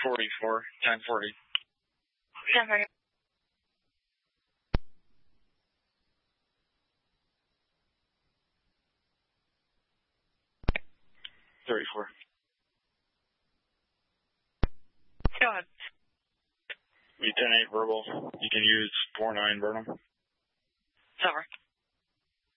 44, 1040. 1040. 34. Go ahead. We 10-8 verbal. You can use 4-9 Burnham. It's over.